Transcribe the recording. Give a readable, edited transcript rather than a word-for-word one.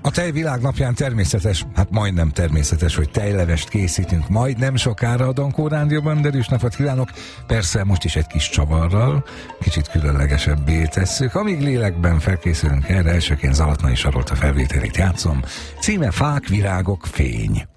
A Tejvilág napján természetes, hát majdnem természetes, hogy tejlevest készítünk majd nem sokára a Dankó Rádióban, de erős napot kívánok. Persze most is egy kis csavarral, kicsit különlegesebbé tesszük. Amíg lélekben felkészülünk erre, elsőként Zalatnai Sarolta felvételét játszom. Címe Fák, virágok, fény.